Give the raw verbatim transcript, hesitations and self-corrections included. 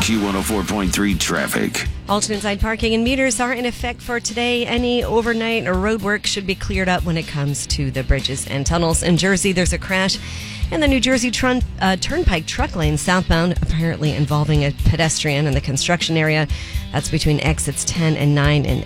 Q one oh four point three traffic. Alternate side parking and meters are in effect for today. Any overnight or road work should be cleared up when it comes to the bridges and tunnels. In Jersey, there's a crash in the New Jersey Trun- uh, Turnpike truck lane southbound, apparently involving a pedestrian in the construction area. That's between exits ten and nine and